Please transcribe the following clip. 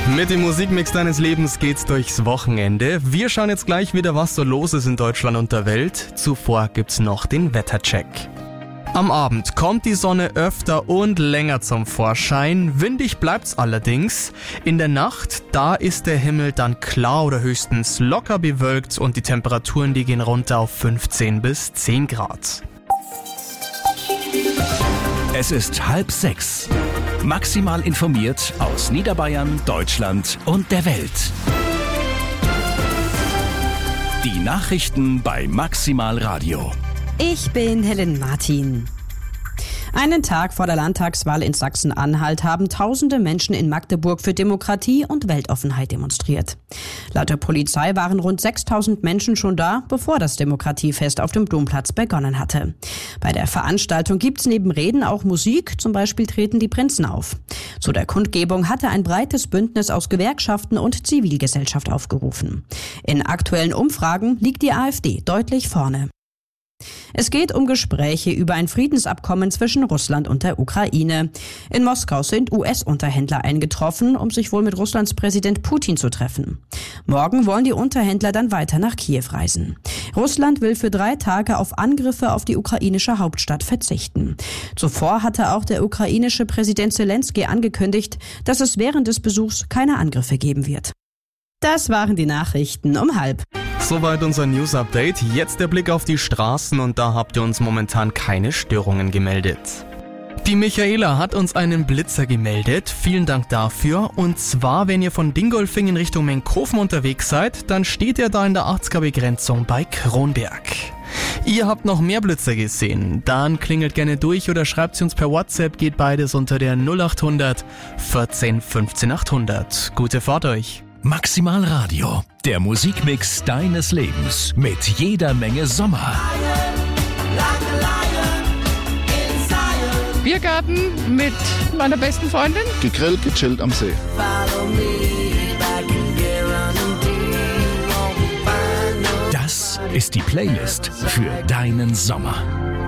Mit dem Musikmix deines Lebens geht's durchs Wochenende. Wir schauen jetzt gleich wieder, was so los ist in Deutschland und der Welt. Zuvor gibt's noch den Wettercheck. Am Abend kommt die Sonne öfter und länger zum Vorschein. Windig bleibt's allerdings. In der Nacht, da ist der Himmel dann klar oder höchstens locker bewölkt und die Temperaturen, die gehen runter auf 15 bis 10 Grad. Es ist 5:30. Maximal informiert aus Niederbayern, Deutschland und der Welt. Die Nachrichten bei Maximal Radio. Ich bin Helen Martin. Einen Tag vor der Landtagswahl in Sachsen-Anhalt haben tausende Menschen in Magdeburg für Demokratie und Weltoffenheit demonstriert. Laut der Polizei waren rund 6.000 Menschen schon da, bevor das Demokratiefest auf dem Domplatz begonnen hatte. Bei der Veranstaltung gibt's neben Reden auch Musik, zum Beispiel treten die Prinzen auf. Zu der Kundgebung hatte ein breites Bündnis aus Gewerkschaften und Zivilgesellschaft aufgerufen. In aktuellen Umfragen liegt die AfD deutlich vorne. Es geht um Gespräche über ein Friedensabkommen zwischen Russland und der Ukraine. In Moskau sind US-Unterhändler eingetroffen, um sich wohl mit Russlands Präsident Putin zu treffen. Morgen wollen die Unterhändler dann weiter nach Kiew reisen. Russland will für 3 Tage auf Angriffe auf die ukrainische Hauptstadt verzichten. Zuvor hatte auch der ukrainische Präsident Zelensky angekündigt, dass es während des Besuchs keine Angriffe geben wird. Das waren die Nachrichten um 12:30. Soweit unser News-Update. Jetzt der Blick auf die Straßen und da habt ihr uns momentan keine Störungen gemeldet. Die Michaela hat uns einen Blitzer gemeldet. Vielen Dank dafür. Und zwar, wenn ihr von Dingolfing in Richtung Menkhofen unterwegs seid, dann steht ihr da in der 80er-Begrenzung bei Kronberg. Ihr habt noch mehr Blitzer gesehen. Dann klingelt gerne durch oder schreibt sie uns per WhatsApp. Geht beides unter der 0800 14 15 800. Gute Fahrt euch. Maximal Radio, der Musikmix deines Lebens mit jeder Menge Sommer. Biergarten mit meiner besten Freundin. Gegrillt, gechillt am See. Das ist die Playlist für deinen Sommer.